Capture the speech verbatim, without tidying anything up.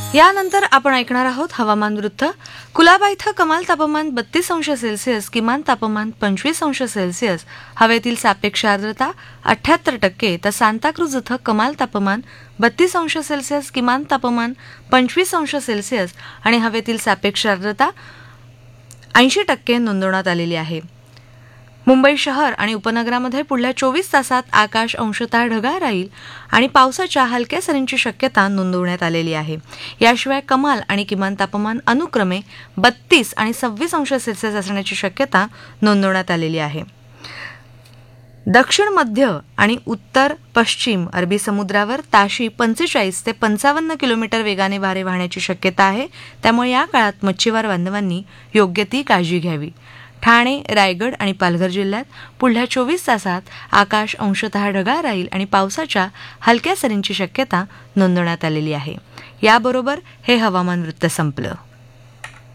यानंतर आपण ऐकणार आहोत हवामान वृत्त. कुलाबा इथं कमाल तापमान बत्तीस अंश सेल्सिअस, किमान तापमान पंचवीस अंश सेल्सिअस, हवेतील सापेक्ष आर्द्रता अठ्ठ्याहत्तर टक्के, तर सांताक्रूज इथं कमाल तापमान बत्तीस अंश सेल्सिअस, किमान तापमान पंचवीस अंश सेल्सिअस आणि हवेतील सापेक्ष आर्द्रता ऐंशी टक्के नोंदवण्यात आलेली आहे. मुंबई शहर आणि उपनगरामध्ये पुढल्या चोवीस तासात आकाश अंशतः ढगाळ राहील आणि पावसाच्या हलक्या सरींची शक्यता नोंदवण्यात आलेली आहे. याशिवाय कमाल आणि किमान तापमान अनुक्रमे बत्तीस आणि सव्वीस अंश सेल्सिअस असण्याची शक्यता नोंदवण्यात आलेली आहे. दक्षिण मध्य आणि उत्तर पश्चिम अरबी समुद्रावर ताशी पंचेचाळीस ते पंचावन्न किलोमीटर वेगाने वारे वाहण्याची शक्यता आहे. त्यामुळे या काळात मच्छीमार बांधवांनी योग्य ती काळजी घ्यावी. ठाणे, रायगड आणि पालघर जिल्ह्यात पुढल्या चोवीस तासात आकाश अंशतः ढगाळ राहील आणि पावसाच्या हलक्या सरींची शक्यता नोंदवण्यात आलेली आहे. याबरोबर हे हवामान वृत्त संपलं.